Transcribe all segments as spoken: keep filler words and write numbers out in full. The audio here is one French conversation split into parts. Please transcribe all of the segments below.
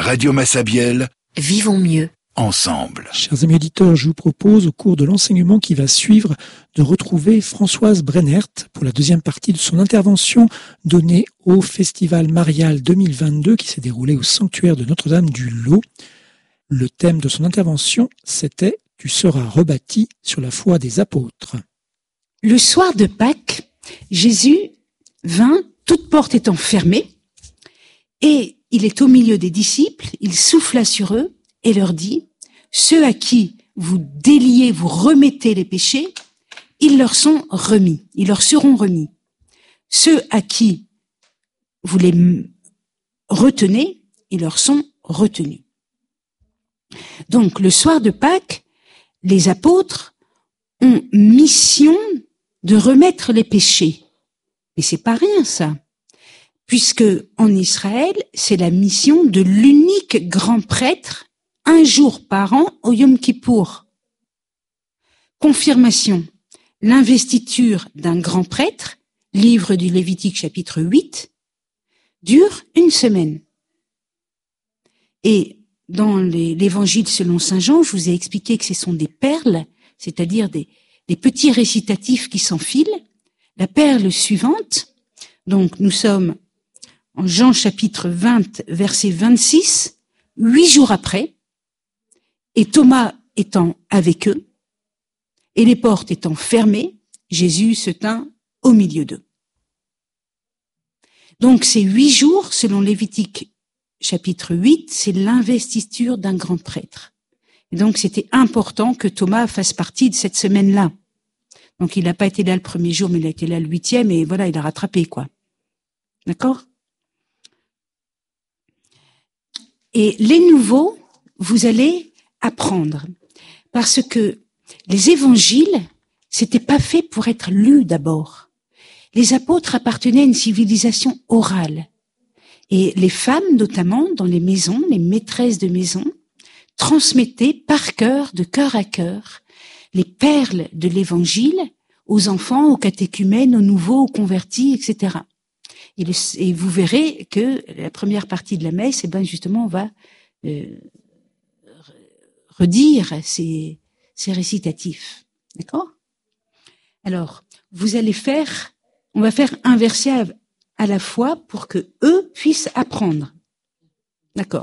Radio Massabielle, vivons mieux ensemble. Chers amis auditeurs, je vous propose au cours de l'enseignement qui va suivre de retrouver Françoise Brennert pour la deuxième partie de son intervention donnée au Festival Marial deux mille vingt-deux qui s'est déroulé au sanctuaire de Notre-Dame du Lot. Le thème de son intervention, c'était « Tu seras rebâti sur la foi des apôtres ». Le soir de Pâques, Jésus vint, toute porte étant fermée, et il est au milieu des disciples, il souffla sur eux et leur dit, ceux à qui vous déliez, vous remettez les péchés, ils leur sont remis, ils leur seront remis. Ceux à qui vous les retenez, ils leur sont retenus. Donc, le soir de Pâques, les apôtres ont mission de remettre les péchés. Mais c'est pas rien, ça. Puisque, en Israël, c'est la mission de l'unique grand prêtre un jour par an au Yom Kippour. Confirmation. L'investiture d'un grand prêtre, livre du Lévitique chapitre huit, dure une semaine. Et dans les, l'évangile selon saint Jean, je vous ai expliqué que ce sont des perles, c'est-à-dire des, des petits récitatifs qui s'enfilent. La perle suivante, donc nous sommes en Jean chapitre vingt, verset vingt-six, huit jours après, et Thomas étant avec eux, et les portes étant fermées, Jésus se tint au milieu d'eux. Donc ces huit jours, selon Lévitique chapitre huit, c'est l'investiture d'un grand prêtre. Et donc c'était important que Thomas fasse partie de cette semaine-là. Donc il n'a pas été là le premier jour, mais il a été là le huitième, et voilà, il a rattrapé, quoi. D'accord ? Et les nouveaux, vous allez apprendre. Parce que les évangiles, c'était pas fait pour être lus d'abord. Les apôtres appartenaient à une civilisation orale. Et les femmes, notamment, dans les maisons, les maîtresses de maison, transmettaient par cœur, de cœur à cœur, les perles de l'évangile aux enfants, aux catéchumènes, aux nouveaux, aux convertis, et cetera. Et, le, et vous verrez que la première partie de la messe, eh ben justement, on va euh, redire ces, ces récitatifs. D'accord ? Alors, vous allez faire, on va faire un verset à, à la fois pour que eux puissent apprendre. D'accord ?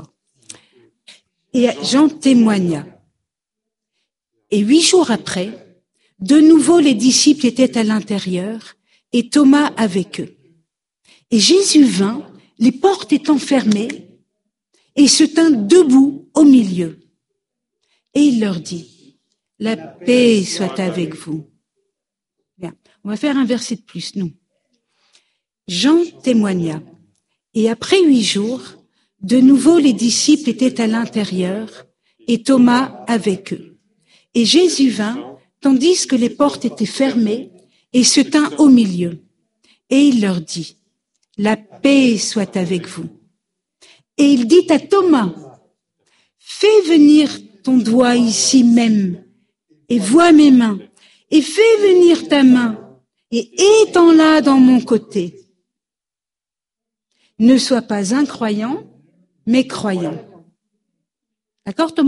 Et Jean témoigna. Et huit jours après, de nouveau les disciples étaient à l'intérieur et Thomas avec eux. Et Jésus vint, les portes étant fermées, et se tint debout au milieu. Et il leur dit, la paix soit avec vous. Bien. On va faire un verset de plus, nous. Jean témoigna. Et après huit jours, de nouveau les disciples étaient à l'intérieur, et Thomas avec eux. Et Jésus vint, tandis que les portes étaient fermées, et se tint au milieu. Et il leur dit, la paix soit avec vous. Et il dit à Thomas, fais venir ton doigt ici même, et vois mes mains, et fais venir ta main, et étends-la dans mon côté. Ne sois pas incroyant, mais croyant. D'accord, Thomas ?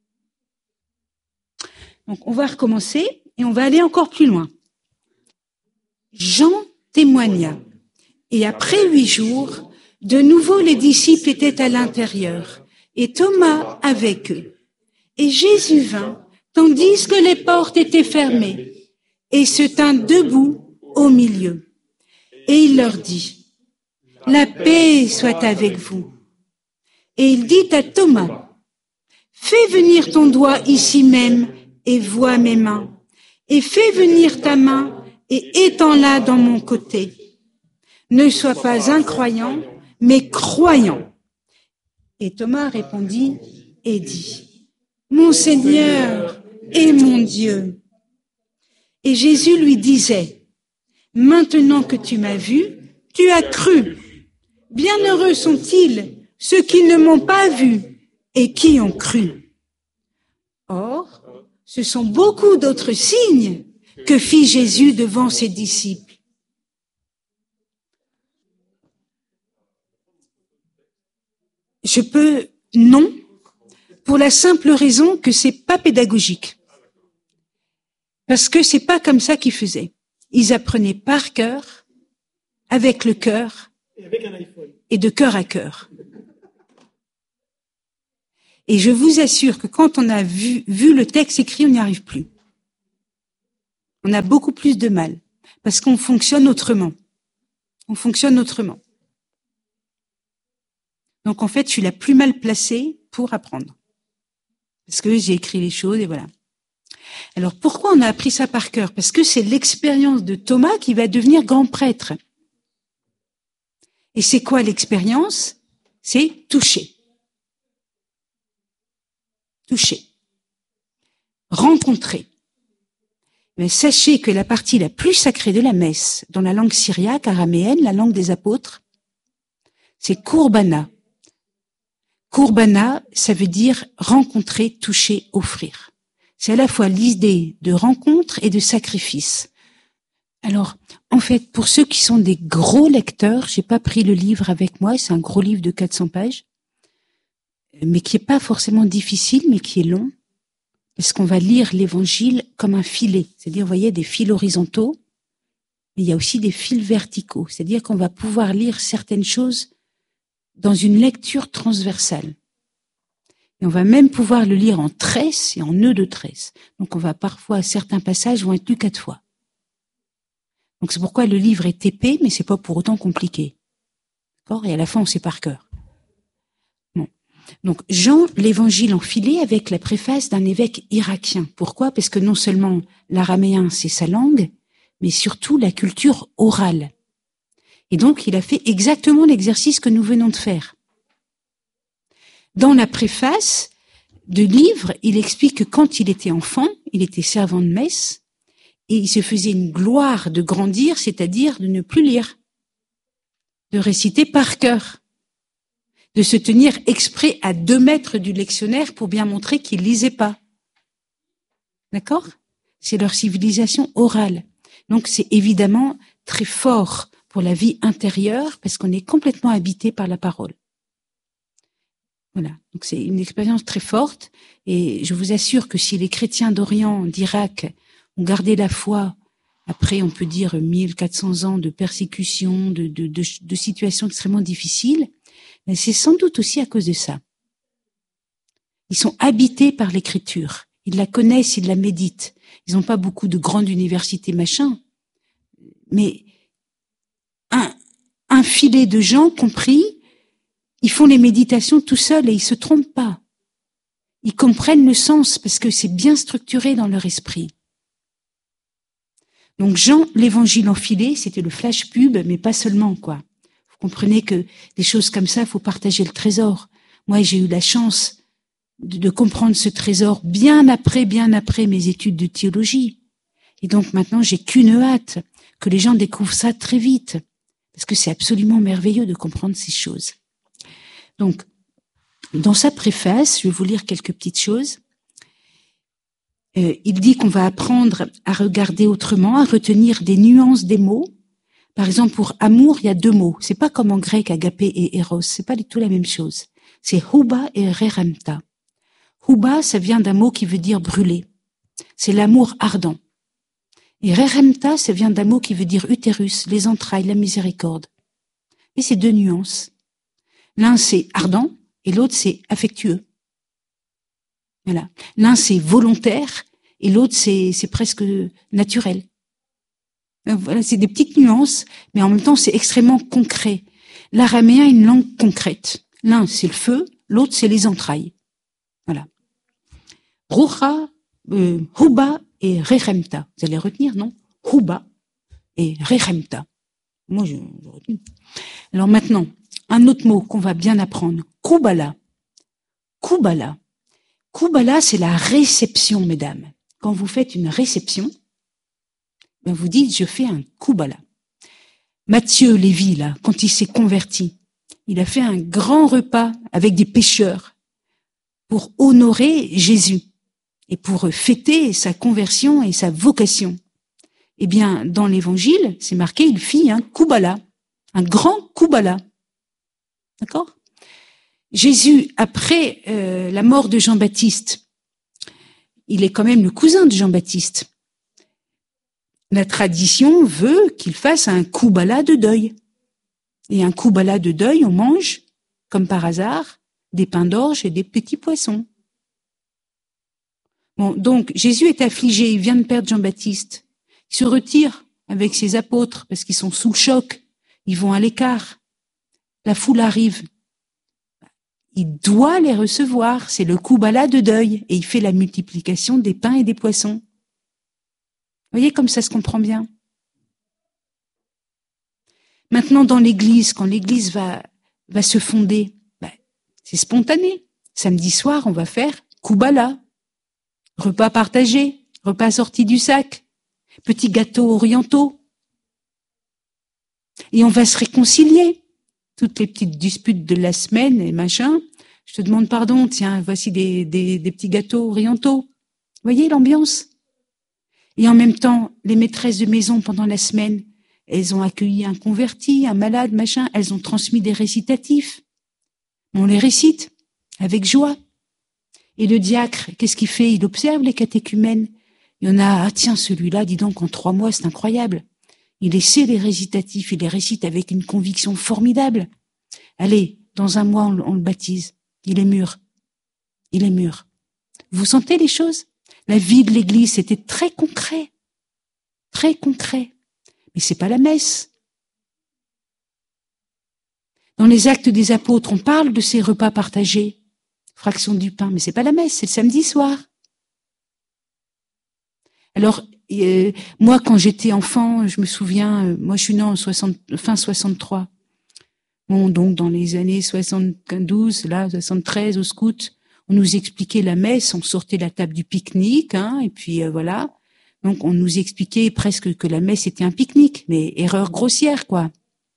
Donc, on va recommencer, et on va aller encore plus loin. Jean témoigna. Et après huit jours, de nouveau les disciples étaient à l'intérieur, et Thomas avec eux. Et Jésus vint, tandis que les portes étaient fermées, et se tint debout au milieu. Et il leur dit, la paix soit avec vous. Et il dit à Thomas, fais venir ton doigt ici même, et vois mes mains, et fais venir ta main, et étends-la dans mon côté. Ne sois pas incroyant, mais croyant. Et Thomas répondit et dit, mon Seigneur et mon Dieu. Et Jésus lui disait, maintenant que tu m'as vu, tu as cru. Bienheureux sont-ils ceux qui ne m'ont pas vu et qui ont cru. Or, ce sont beaucoup d'autres signes que fit Jésus devant ses disciples. Je peux non, pour la simple raison que c'est pas pédagogique. Parce que c'est pas comme ça qu'ils faisaient. Ils apprenaient par cœur, avec le cœur, Et avec un iPhone. et de cœur à cœur. Et je vous assure que quand on a vu, vu le texte écrit, on n'y arrive plus. On a beaucoup plus de mal. Parce qu'on fonctionne autrement. On fonctionne autrement. Donc en fait, je suis la plus mal placée pour apprendre. Parce que j'ai écrit les choses et voilà. Alors pourquoi on a appris ça par cœur? Parce que c'est l'expérience de Thomas qui va devenir grand prêtre. Et c'est quoi l'expérience? C'est toucher. Toucher. Rencontrer. Mais sachez que la partie la plus sacrée de la messe, dans la langue syriaque, araméenne, la langue des apôtres, c'est Kurbana. Kurbana, ça veut dire rencontrer, toucher, offrir. C'est à la fois l'idée de rencontre et de sacrifice. Alors, en fait, pour ceux qui sont des gros lecteurs, j'ai pas pris le livre avec moi, c'est un gros livre de quatre cents pages, mais qui est pas forcément difficile, mais qui est long, parce qu'on va lire l'évangile comme un filet. C'est-à-dire, vous voyez, des fils horizontaux, mais il y a aussi des fils verticaux. C'est-à-dire qu'on va pouvoir lire certaines choses dans une lecture transversale. Et on va même pouvoir le lire en tresse et en nœud de tresse. Donc on va parfois, certains passages vont être lus quatre fois. Donc c'est pourquoi le livre est épais, mais c'est pas pour autant compliqué. D'accord? Et à la fin, on sait par cœur. Bon. Donc Jean, l'évangile enfilé avec la préface d'un évêque irakien. Pourquoi? Parce que non seulement l'araméen, c'est sa langue, mais surtout la culture orale. Et donc, il a fait exactement l'exercice que nous venons de faire. Dans la préface du livre, il explique que quand il était enfant, il était servant de messe, et il se faisait une gloire de grandir, c'est-à-dire de ne plus lire, de réciter par cœur, de se tenir exprès à deux mètres du lectionnaire pour bien montrer qu'il lisait pas. D'accord? C'est leur civilisation orale. Donc, c'est évidemment très fort pour la vie intérieure, parce qu'on est complètement habité par la parole. Voilà. Donc c'est une expérience très forte, et je vous assure que si les chrétiens d'Orient, d'Irak, ont gardé la foi, après on peut dire mille quatre cents ans de persécution, de, de, de, de situations extrêmement difficiles, mais c'est sans doute aussi à cause de ça. Ils sont habités par l'écriture. Ils la connaissent, ils la méditent. Ils n'ont pas beaucoup de grandes universités, machin, mais Un, un filet de gens compris, ils font les méditations tout seuls et ils se trompent pas. Ils comprennent le sens parce que c'est bien structuré dans leur esprit. Donc Jean, l'évangile enfilé, c'était le flash pub, mais pas seulement, quoi. Vous comprenez que des choses comme ça, il faut partager le trésor. Moi, j'ai eu la chance de, de comprendre ce trésor bien après, bien après mes études de théologie. Et donc maintenant, j'ai qu'une hâte, que les gens découvrent ça très vite. Parce que c'est absolument merveilleux de comprendre ces choses. Donc, dans sa préface, je vais vous lire quelques petites choses. Euh, il dit qu'on va apprendre à regarder autrement, à retenir des nuances des mots. Par exemple, pour amour, il y a deux mots. C'est pas comme en grec, agapé et eros. C'est pas du tout la même chose. C'est huba et reremta. Huba, ça vient d'un mot qui veut dire brûler. C'est l'amour ardent. Et reremta, ça vient d'un mot qui veut dire utérus, les entrailles, la miséricorde. Et c'est deux nuances. L'un, c'est ardent, et l'autre, c'est affectueux. Voilà. L'un, c'est volontaire, et l'autre, c'est, c'est presque naturel. Voilà, c'est des petites nuances, mais en même temps, c'est extrêmement concret. L'araméen est une langue concrète. L'un, c'est le feu, l'autre, c'est les entrailles. Voilà. Rucha, euh, huba, et rechemta. Vous allez retenir, non? Huba et rechemta. Moi, je, je retiens. Alors maintenant, un autre mot qu'on va bien apprendre. Kubala. Kubala. Kubala, c'est la réception, mesdames. Quand vous faites une réception, ben vous dites, je fais un Kubala. Matthieu Lévi, là, quand il s'est converti, il a fait un grand repas avec des pêcheurs pour honorer Jésus. Et pour fêter sa conversion et sa vocation. Eh bien, dans l'évangile, c'est marqué, il fit un Kubala, un grand Kubala. D'accord? Jésus, après euh, la mort de Jean-Baptiste, il est quand même le cousin de Jean-Baptiste. La tradition veut qu'il fasse un koubala de deuil. Et un koubala de deuil, on mange, comme par hasard, des pains d'orge et des petits poissons. Bon, donc, Jésus est affligé, il vient de perdre Jean-Baptiste. Il se retire avec ses apôtres parce qu'ils sont sous le choc. Ils vont à l'écart. La foule arrive. Il doit les recevoir. C'est le koubala de deuil. Et il fait la multiplication des pains et des poissons. Vous voyez comme ça se comprend bien. Maintenant, dans l'église, quand l'église va, va se fonder, ben, c'est spontané. Samedi soir, on va faire koubala. Repas partagé, repas sortis du sac, petits gâteaux orientaux. Et on va se réconcilier. Toutes les petites disputes de la semaine et machin. Je te demande pardon, tiens, voici des, des, des petits gâteaux orientaux. Vous voyez l'ambiance? Et en même temps, les maîtresses de maison pendant la semaine, elles ont accueilli un converti, un malade, machin, elles ont transmis des récitatifs. On les récite avec joie. Et le diacre, qu'est-ce qu'il fait? Il observe les catéchumènes. Il y en a, ah tiens, celui-là, dis donc, en trois mois, c'est incroyable. Il essaie les récitatifs, il les récite avec une conviction formidable. Allez, dans un mois, on, on le baptise. Il est mûr. Il est mûr. Vous sentez les choses? La vie de l'Église, c'était très concret. Très concret. Mais c'est pas la messe. Dans les Actes des Apôtres, on parle de ces repas partagés. Fraction du pain, mais c'est pas la messe, c'est le samedi soir. Alors, euh, moi, quand j'étais enfant, je me souviens, euh, moi je suis née en soixante, fin soixante-trois. Bon, donc dans les années soixante-douze, là, soixante-treize, au scout, on nous expliquait la messe, on sortait la table du pique-nique, hein, et puis euh, voilà. Donc on nous expliquait presque que la messe était un pique-nique, mais erreur grossière, quoi.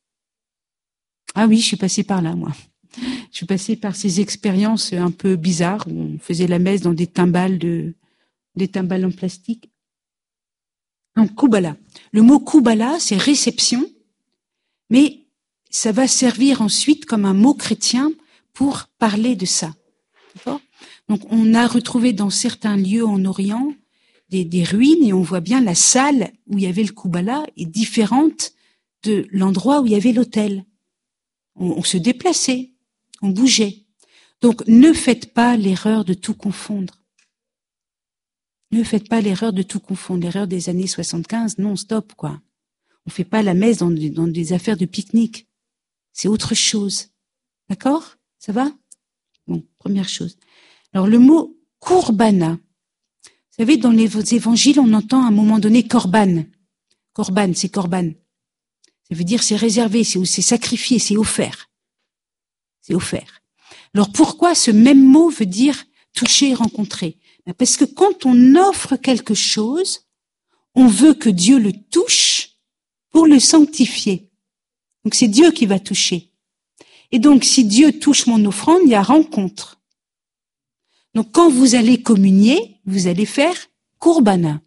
Ah oui, je suis passée par là, moi. Je suis passée par ces expériences un peu bizarres où on faisait la messe dans des timbales de, des timbales en plastique. Donc, koubala. Le mot koubala, c'est réception, mais ça va servir ensuite comme un mot chrétien pour parler de ça. D'accord ? Donc, on a retrouvé dans certains lieux en Orient des, des ruines et on voit bien la salle où il y avait le koubala est différente de l'endroit où il y avait l'autel. On, on se déplaçait. On bougeait. Donc, ne faites pas l'erreur de tout confondre. Ne faites pas l'erreur de tout confondre. L'erreur des années soixante-quinze, non, stop, quoi. On fait pas la messe dans, dans des affaires de pique-nique. C'est autre chose. D'accord? Ça va? Bon, première chose. Alors, le mot courbana. Vous savez, dans les évangiles, on entend à un moment donné corban. Corban, c'est corban. Ça veut dire c'est réservé, c'est, c'est sacrifié, c'est offert. C'est offert. Alors pourquoi ce même mot veut dire toucher et rencontrer? Parce que quand on offre quelque chose, on veut que Dieu le touche pour le sanctifier. Donc c'est Dieu qui va toucher. Et donc si Dieu touche mon offrande, il y a rencontre. Donc quand vous allez communier, vous allez faire courbana.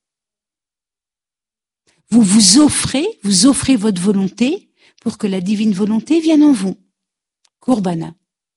Vous vous offrez, vous offrez votre volonté pour que la divine volonté vienne en vous. Courbana.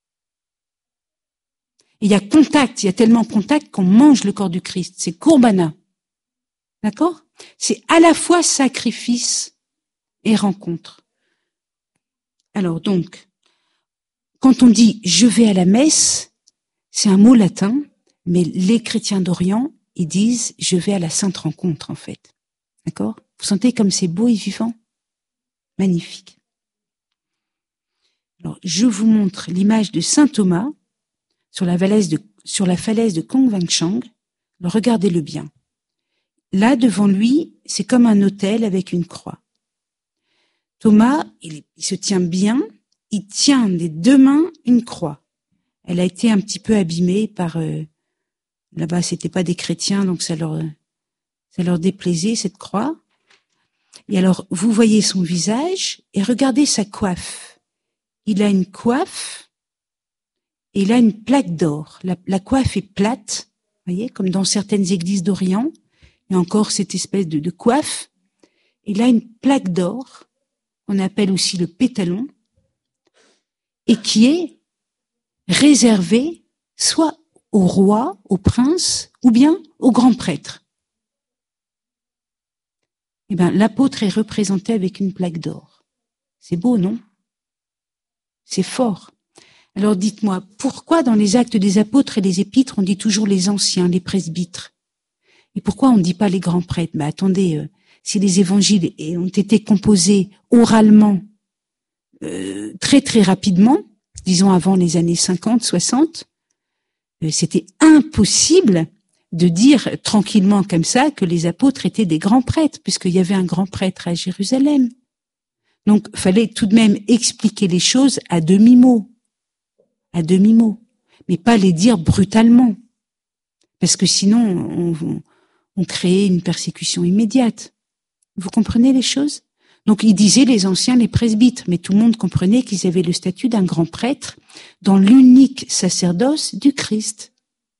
Il y a contact, il y a tellement contact qu'on mange le corps du Christ. C'est courbana. D'accord? C'est à la fois sacrifice et rencontre. Alors donc, quand on dit « je vais à la messe », c'est un mot latin, mais les chrétiens d'Orient, ils disent « je vais à la sainte rencontre » en fait. D'accord? Vous sentez comme c'est beau et vivant? Magnifique. Alors, je vous montre l'image de saint Thomas sur la falaise de, sur la falaise de Kongwangchang. Alors, regardez-le bien. Là, devant lui, c'est comme un autel avec une croix. Thomas, il, il se tient bien, il tient des deux mains une croix. Elle a été un petit peu abîmée par... Euh, là-bas, c'était pas des chrétiens, donc ça leur, ça leur déplaisait, cette croix. Et alors, vous voyez son visage et regardez sa coiffe. Il a une coiffe et il a une plaque d'or. La, la coiffe est plate, vous voyez, comme dans certaines églises d'Orient. Il y a encore cette espèce de, de coiffe. Il a une plaque d'or, qu'on appelle aussi le pétalon, et qui est réservé soit au roi, au prince, ou bien au grand prêtre. Eh bien, l'apôtre est représenté avec une plaque d'or. C'est beau, non? C'est fort. Alors dites-moi, pourquoi dans les actes des apôtres et les épîtres, on dit toujours les anciens, les presbytres? Et pourquoi on ne dit pas les grands prêtres? Ben attendez, euh, si les évangiles ont été composés oralement euh, très très rapidement, disons avant les années cinquante, soixante, euh, c'était impossible de dire tranquillement comme ça que les apôtres étaient des grands prêtres, puisqu'il y avait un grand prêtre à Jérusalem. Donc, fallait tout de même expliquer les choses à demi-mot, à demi-mot, mais pas les dire brutalement, parce que sinon, on, on créait une persécution immédiate. Vous comprenez les choses? Donc, ils disaient les anciens, les presbytres, mais tout le monde comprenait qu'ils avaient le statut d'un grand prêtre dans l'unique sacerdoce du Christ.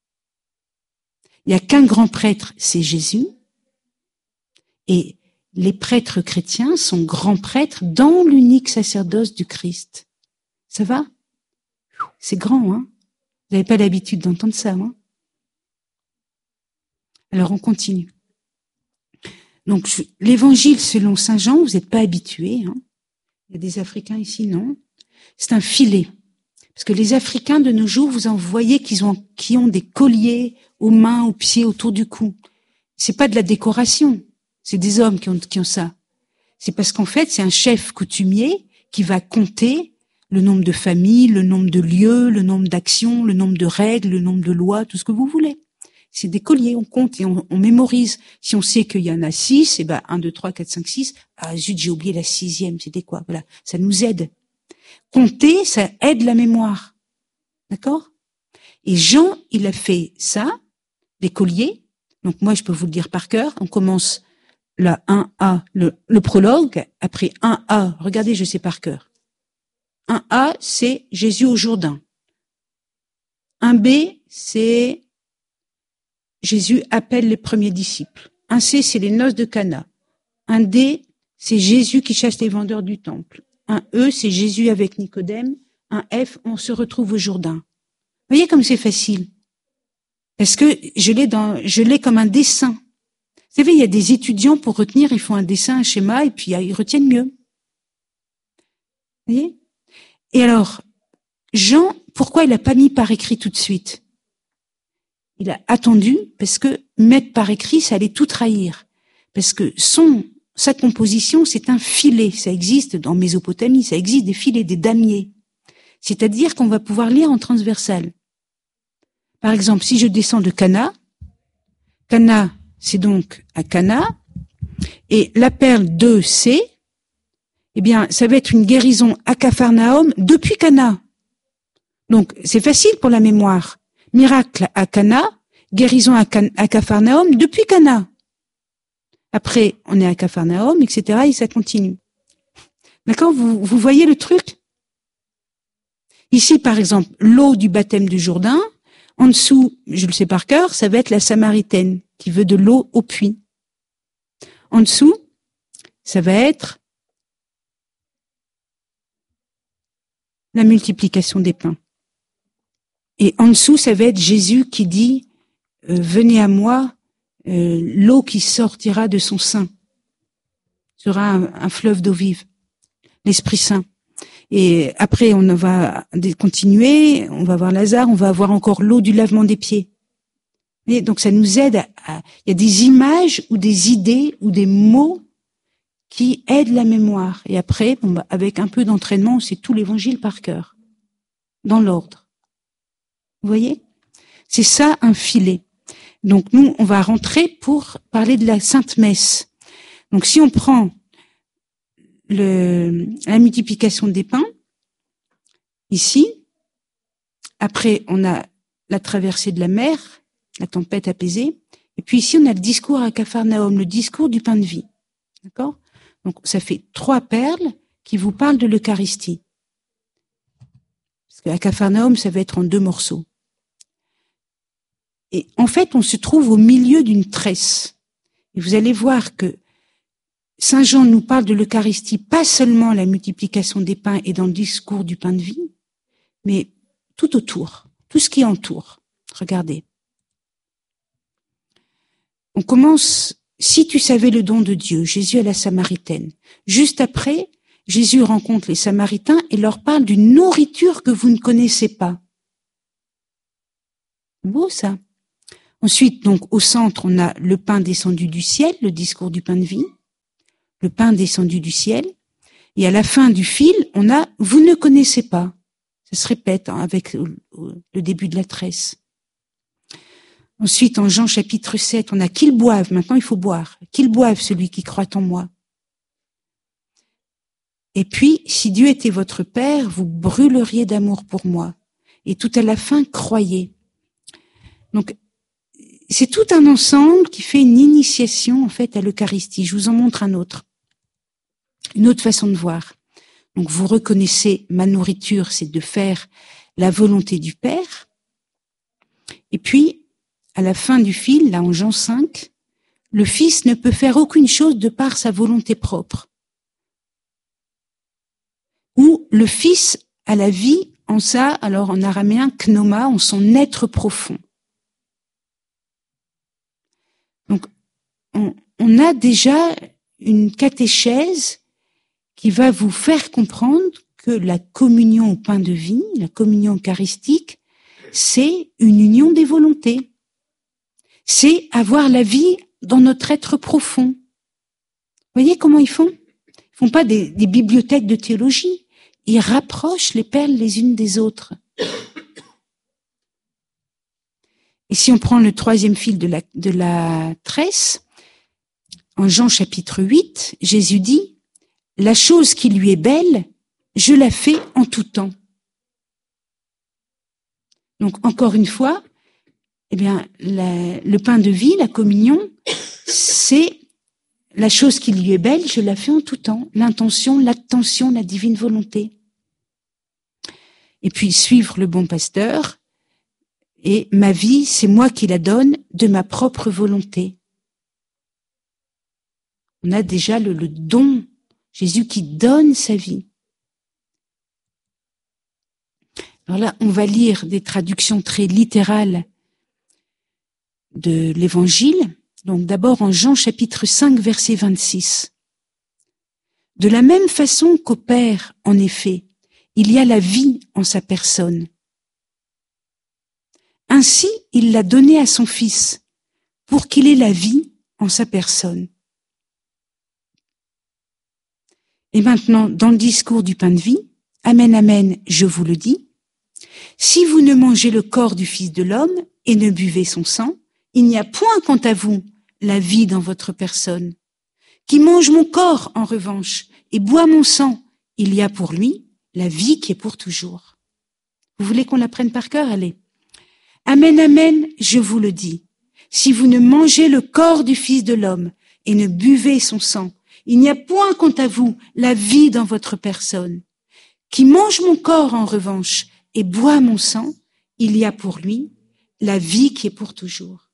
Il n'y a qu'un grand prêtre, c'est Jésus, et les prêtres chrétiens sont grands prêtres dans l'unique sacerdoce du Christ. Ça va? C'est grand, hein? Vous n'avez pas l'habitude d'entendre ça, hein? Alors on continue. Donc je, l'évangile selon saint Jean, vous n'êtes pas habitués, hein? Il y a des Africains ici, non? C'est un filet. Parce que les Africains de nos jours, vous en voyez qu'ils ont, qui ont des colliers aux mains, aux pieds, autour du cou. C'est pas de la décoration. C'est des hommes qui ont, qui ont ça. C'est parce qu'en fait, c'est un chef coutumier qui va compter le nombre de familles, le nombre de lieux, le nombre d'actions, le nombre de règles, le nombre de lois, tout ce que vous voulez. C'est des colliers, on compte et on, on mémorise. Si on sait qu'il y en a six, et ben un, deux, trois, quatre, cinq, six. Ah zut, j'ai oublié la sixième. C'était quoi? Voilà, ça nous aide. Compter, ça aide la mémoire, d'accord? Et Jean, il a fait ça, des colliers. Donc moi, je peux vous le dire par cœur. On commence la un A, le, le prologue. Après un A, regardez, je sais par cœur. un A, c'est Jésus au Jourdain. un B, c'est Jésus appelle les premiers disciples. un C, c'est les noces de Cana. un D, c'est Jésus qui chasse les vendeurs du temple. un E, c'est Jésus avec Nicodème. un F, on se retrouve au Jourdain. Vous voyez comme c'est facile? Parce que je l'ai dans, je l'ai comme un dessin. Vous savez, il y a des étudiants pour retenir, ils font un dessin, un schéma, et puis ils retiennent mieux. Vous voyez? Et alors, Jean, pourquoi il n'a pas mis par écrit tout de suite? Il a attendu, parce que mettre par écrit, ça allait tout trahir. Parce que son, sa composition, c'est un filet. Ça existe dans Mésopotamie, ça existe des filets, des damiers. C'est-à-dire qu'on va pouvoir lire en transversal. Par exemple, si je descends de Cana, Cana, c'est donc à Cana, et la perle deux C, eh bien, ça va être une guérison à Capharnaüm depuis Cana. Donc, c'est facile pour la mémoire. Miracle à Cana, guérison à, Can- à Capharnaüm depuis Cana. Après, on est à Capharnaüm, et cetera, et ça continue. D'accord? Vous, vous voyez le truc? Ici, par exemple, l'eau du baptême du Jourdain, en dessous, je le sais par cœur, ça va être la Samaritaine, qui veut de l'eau au puits. En dessous, ça va être la multiplication des pains. Et en dessous, ça va être Jésus qui dit euh, « Venez à moi, euh, l'eau qui sortira de son sein sera un, un fleuve d'eau vive, l'Esprit Saint. » Et après, on va continuer, on va voir Lazare, on va avoir encore l'eau du lavement des pieds. Et donc ça nous aide à, à... Il y a des images ou des idées ou des mots qui aident la mémoire. Et après, bon, bah, avec un peu d'entraînement, c'est tout l'évangile par cœur, dans l'ordre. Vous voyez? C'est ça un filet. Donc nous, on va rentrer pour parler de la Sainte Messe. Donc si on prend le, la multiplication des pains, ici, après on a la traversée de la mer, la tempête apaisée, et puis ici on a le discours à Capharnaüm, le discours du pain de vie. D'accord? Donc ça fait trois perles qui vous parlent de l'Eucharistie. Parce qu'à Capharnaüm, ça va être en deux morceaux. Et en fait, on se trouve au milieu d'une tresse. Et vous allez voir que Saint Jean nous parle de l'Eucharistie, pas seulement la multiplication des pains et dans le discours du pain de vie, mais tout autour, tout ce qui entoure. Regardez. On commence, si tu savais le don de Dieu, Jésus à la Samaritaine. Juste après, Jésus rencontre les Samaritains et leur parle d'une nourriture que vous ne connaissez pas. Beau ça. Ensuite, donc, au centre, on a le pain descendu du ciel, le discours du pain de vie, le pain descendu du ciel. Et à la fin du fil, on a « vous ne connaissez pas ». Ça se répète hein, avec le, le début de la tresse. Ensuite, en Jean chapitre sept, on a « qu'ils boivent ». Maintenant, il faut boire. « Qu'ils boivent celui qui croit en moi ». Et puis, si Dieu était votre Père, vous brûleriez d'amour pour moi. Et tout à la fin, croyez. Donc, c'est tout un ensemble qui fait une initiation, en fait, à l'Eucharistie. Je vous en montre un autre. Une autre façon de voir. Donc, vous reconnaissez, ma nourriture, c'est de faire la volonté du Père. Et puis, à la fin du fil, là, en Jean cinq, le Fils ne peut faire aucune chose de par sa volonté propre. Ou le Fils a la vie en ça, alors en araméen, knoma, en son être profond. Donc, on, on a déjà une catéchèse qui va vous faire comprendre que la communion au pain de vie, la communion eucharistique, c'est une union des volontés. C'est avoir la vie dans notre être profond. Vous voyez comment ils font ? Ils font pas des, des bibliothèques de théologie. Ils rapprochent les perles les unes des autres. Et si on prend le troisième fil de la, de la tresse, en Jean chapitre huit, Jésus dit « La chose qui lui est belle, je la fais en tout temps. » Donc, encore une fois, eh bien, la, le pain de vie, la communion, c'est la chose qui lui est belle, je la fais en tout temps. L'intention, l'attention, la divine volonté. Et puis, suivre le bon pasteur. Et ma vie, c'est moi qui la donne de ma propre volonté. On a déjà le, le don, Jésus qui donne sa vie. Alors là, on va lire des traductions très littérales de l'Évangile. Donc d'abord en Jean chapitre cinq, verset vingt-six. De la même façon qu'au Père, en effet, il y a la vie en sa personne. Ainsi, il l'a donnée à son Fils, pour qu'il ait la vie en sa personne. Et maintenant, dans le discours du pain de vie, Amen, Amen, je vous le dis, si vous ne mangez le corps du Fils de l'homme et ne buvez son sang, il n'y a point quant à vous la vie dans votre personne. Qui mange mon corps, en revanche, et boit mon sang, il y a pour lui la vie qui est pour toujours. Vous voulez qu'on l'apprenne par cœur? Allez. Amen, amen, je vous le dis. Si vous ne mangez le corps du Fils de l'homme et ne buvez son sang, il n'y a point quant à vous la vie dans votre personne. Qui mange mon corps, en revanche, et boit mon sang, il y a pour lui la vie qui est pour toujours.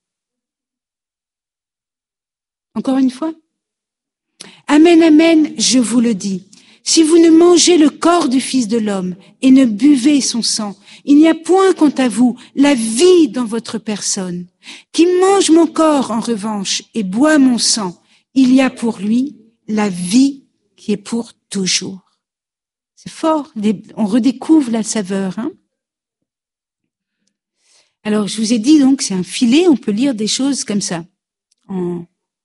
Encore une fois. Amen, amen, je vous le dis. Si vous ne mangez le corps du Fils de l'homme et ne buvez son sang, il n'y a point quant à vous la vie dans votre personne. Qui mange mon corps, en revanche, et boit mon sang, il y a pour lui la vie qui est pour toujours. C'est fort, on redécouvre la saveur. Hein. Alors, je vous ai dit donc, c'est un filet, on peut lire des choses comme ça, en,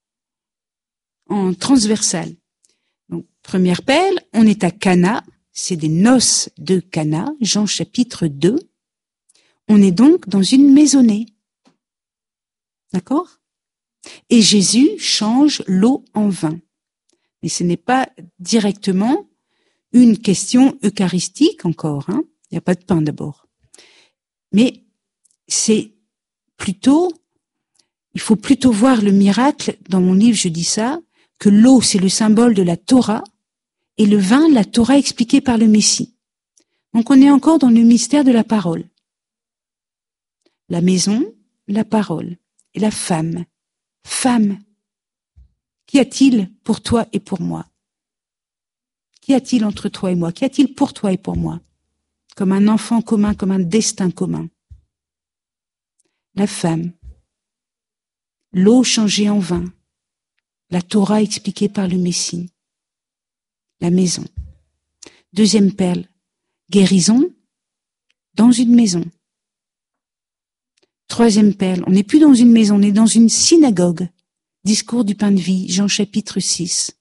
en transversal. Donc, première perle, on est à Cana, c'est des noces de Cana, Jean chapitre deux. On est donc dans une maisonnée. D'accord? Et Jésus change l'eau en vin. Mais ce n'est pas directement une question eucharistique encore. Hein. Il n'y a pas de pain d'abord. Mais c'est plutôt, il faut plutôt voir le miracle, dans mon livre je dis ça, que l'eau c'est le symbole de la Torah et le vin, la Torah expliquée par le Messie. Donc on est encore dans le mystère de la parole. La maison, la parole et la femme. Femme, qu'y a-t-il pour toi et pour moi? Qu'y a-t-il entre toi et moi? Qu'y a-t-il pour toi et pour moi? comme un enfant commun, comme un destin commun. La femme, l'eau changée en vin, la Torah expliquée par le Messie, la maison. Deuxième perle, guérison dans une maison. Troisième perle, on n'est plus dans une maison, on est dans une synagogue. Discours du pain de vie, Jean chapitre six.